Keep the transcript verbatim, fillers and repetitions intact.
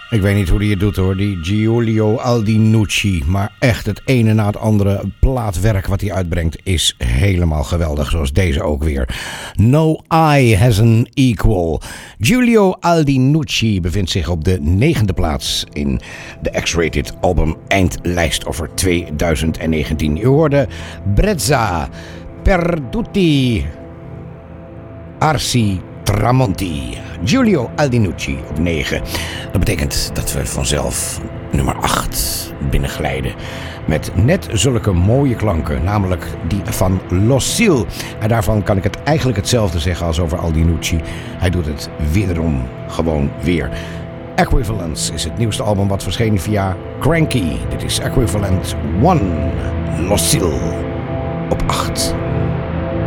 Ik weet niet hoe die het doet hoor, die Giulio Aldinucci. Maar echt het ene na het andere plaatwerk wat hij uitbrengt is helemaal geweldig. Zoals deze ook weer. No Eye Has an Equal. Giulio Aldinucci bevindt zich op de negende plaats in de X-Rated album eindlijst over twintig negentien. U hoorde Brezza, Perduti, Arsi Tramonti. Giulio Aldinucci op negen. Dat betekent dat we vanzelf nummer acht binnenglijden. Met net zulke mooie klanken, namelijk die van Losil. En daarvan kan ik het eigenlijk hetzelfde zeggen als over Aldinucci. Hij doet het wederom gewoon weer. Equivalence is het nieuwste album wat verscheen via Cranky. Dit is Equivalent one. Losil op acht.